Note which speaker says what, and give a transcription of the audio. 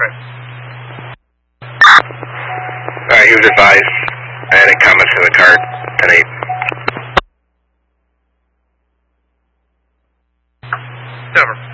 Speaker 1: He was advised. I had comments in the car, 10-8.
Speaker 2: Over.